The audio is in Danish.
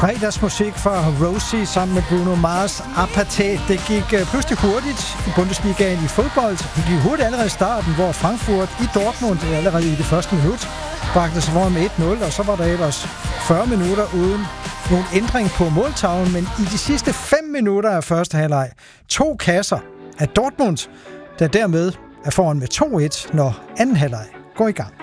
Fredagsmusik fra Rosie sammen med Bruno Mars. Apartheid. Det gik pludselig hurtigt i Bundesligaen i fodbold. Det gik hurtigt allerede i starten, hvor Frankfurt i Dortmund allerede i det første minut bragte sig foran med 1-0, og så var der ellers 40 minutter uden nogen ændring på måltavlen, men i de sidste 5 minutter af første halvleg 2 kasser af Dortmund, der dermed er foran med 2-1, når anden halvleg går i gang.